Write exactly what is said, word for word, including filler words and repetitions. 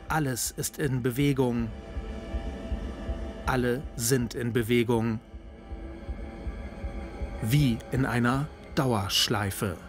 Alles ist in Bewegung. Alle sind in Bewegung. Wie in einer Dauerschleife.